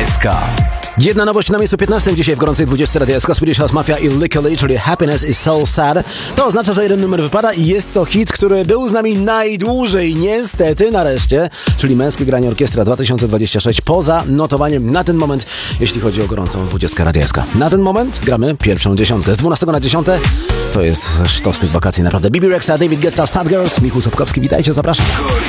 SK. Jedna nowość na miejscu 15 dzisiaj w gorącej 20 Radia SK. Swedish House Mafia i Lykke Li, czyli Happiness is so sad. To oznacza, że jeden numer wypada i jest to hit, który był z nami najdłużej, niestety, nareszcie, czyli Męskie Granie Orkiestra 2026 poza notowaniem na ten moment, jeśli chodzi o gorącą 20 Radia SK. Na ten moment gramy pierwszą dziesiątkę. Z 12 na 10 to jest sztos tych wakacji, naprawdę. Bibi Rexa, David Guetta, Sad Girls, Michał Sapkowski, witajcie, zapraszam.